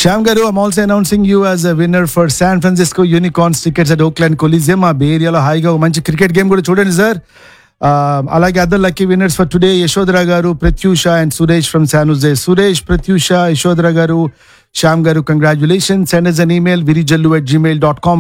Shyam Garu, I'm also announcing you as a winner for San Francisco Unicorns tickets at Oakland Coliseum. ఆ బే ఏరియాలో హాయిగా మంచి cricket game కూడా చూడండి sir. అలాగే other lucky winners for today Yashodhara గారు, Pratyusha and Suresh from San Jose. Suresh, Pratyusha, Yashodhara గారు, Shyam Garu, congratulations. Send us an email, virijallu@gmail.com,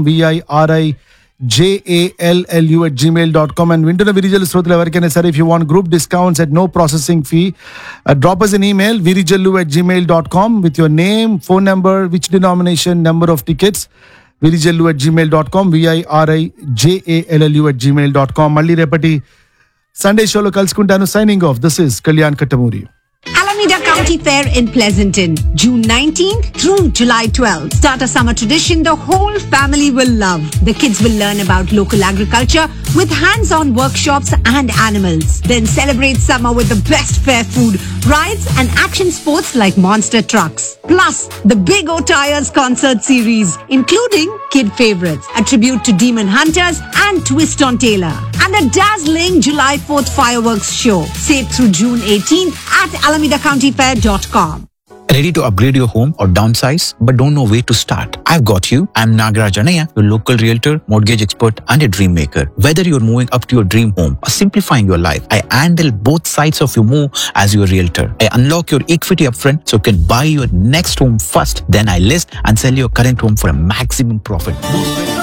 VIRIJALLU@gmail.com. And వింటున్న విరిజల్లు శ్రోతలు ఎవరికైనా సరే, if you want group discounts at no processing fee, drop us an email, virijallu@gmail.com, with your name, phone number, which denomination, number of tickets. virijallu@gmail.com, VIRIJALLU@gmail.com. మళ్ళీ రేపటి Sunday షోలో కలుసుకుంటాను. Signing off. This is Kalyan Kattamuri. Alameda County Fair in Pleasanton, June 19th through July 12th. Start a summer tradition the whole family will love. The kids will learn about local agriculture with hands-on workshops and animals. Then celebrate summer with the best fair food, rides and action sports like monster trucks. Plus, the Big O Tires concert series, including kid favorites, a tribute to Demon Hunters and Twist on Taylor. And the dazzling July 4th fireworks show. Save through June 18th at AlamedaCountyFair.com. Ready to upgrade your home or downsize but don't know where to start? I've got you. I'm Nagaraj Anaya, your local realtor, mortgage expert and a dream maker. Whether you're moving up to your dream home or simplifying your life, I handle both sides of your move as your realtor. I unlock your equity upfront so you can buy your next home first. Then I list and sell your current home for a maximum profit.